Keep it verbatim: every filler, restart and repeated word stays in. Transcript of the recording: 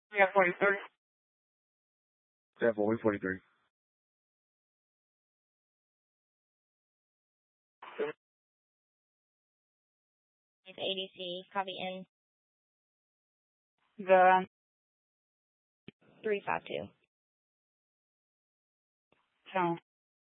Yeah, forty-three. Yeah, forty, forty-three. It's A D C, copy in The three five two. so